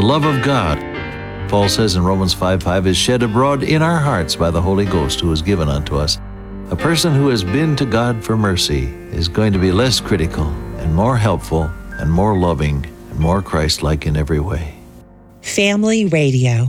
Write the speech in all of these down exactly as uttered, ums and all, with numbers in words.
love of God, Paul says in Romans five five, is shed abroad in our hearts by the Holy Ghost who is given unto us. A person who has been to God for mercy is going to be less critical and more helpful and more loving and more Christ-like in every way. Family Radio.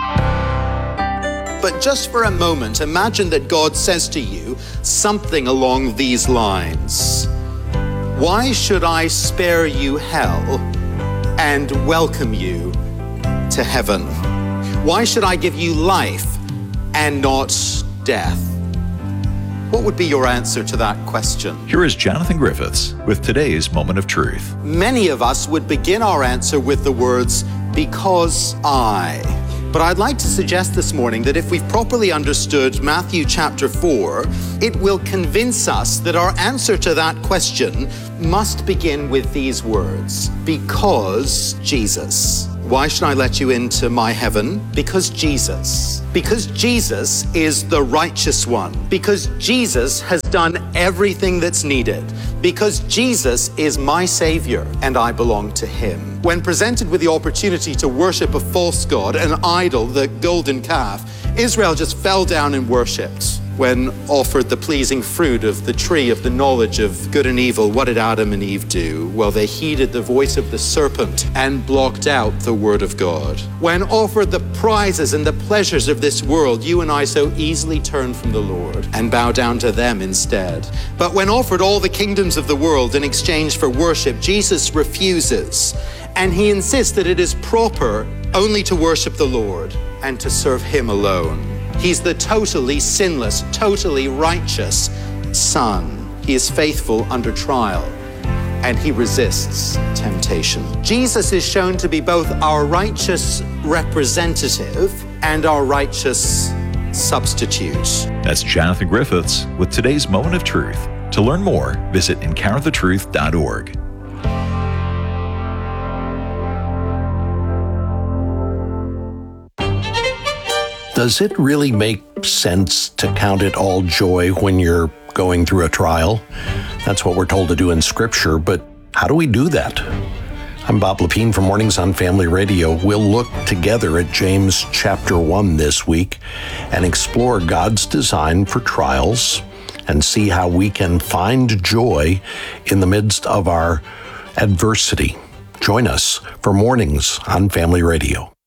But just for a moment, imagine that God says to you something along these lines. Why should I spare you hell and welcome you to heaven? Why should I give you life and not death? What would be your answer to that question? Here is Jonathan Griffiths with today's Moment of Truth. Many of us would begin our answer with the words, because I. But I'd like to suggest this morning that if we've properly understood Matthew chapter four, it will convince us that our answer to that question must begin with these words, because Jesus. Why should I let you into my heaven? Because Jesus. Because Jesus is the righteous one. Because Jesus has done everything that's needed. Because Jesus is my Savior and I belong to Him. When presented with the opportunity to worship a false god, an idol, the golden calf, Israel just fell down and worshipped. When offered the pleasing fruit of the tree of the knowledge of good and evil, what did Adam and Eve do? Well, they heeded the voice of the serpent and blocked out the word of God. When offered the prizes and the pleasures of this world, you and I so easily turn from the Lord and bow down to them instead. But when offered all the kingdoms of the world in exchange for worship, Jesus refuses, and He insists that it is proper only to worship the Lord and to serve Him alone. He's the totally sinless, totally righteous Son. He is faithful under trial, and He resists temptation. Jesus is shown to be both our righteous representative and our righteous substitute. That's Jonathan Griffiths with today's Moment of Truth. To learn more, visit encounter the truth dot org. Does it really make sense to count it all joy when you're going through a trial? That's what we're told to do in Scripture, but how do we do that? I'm Bob Lepine from Mornings on Family Radio. We'll look together at James chapter one this week and explore God's design for trials and see how we can find joy in the midst of our adversity. Join us for Mornings on Family Radio.